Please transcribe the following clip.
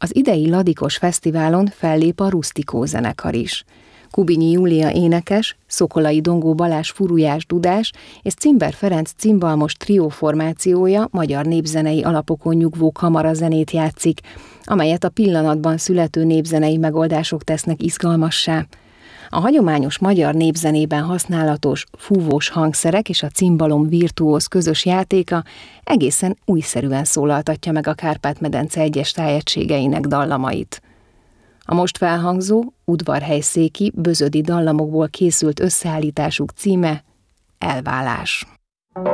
Az idei Ladikos Fesztiválon fellép a Rusztikó zenekar is. Kubinyi Júlia énekes, Szokolai Dongó Balázs furujás dudás és Cimber Ferenc cimbalmos trió formációja magyar népzenei alapokon nyugvó kamarazenét játszik, amelyet a pillanatban születő népzenei megoldások tesznek izgalmassá. A hagyományos magyar népzenében használatos fúvós hangszerek és a cimbalom virtuóz közös játéka egészen újszerűen szólaltatja meg a Kárpát-medence egyes tájegységeinek dallamait. A most felhangzó, udvarhelyszéki, bözödi dallamokból készült összeállításuk címe Elválás.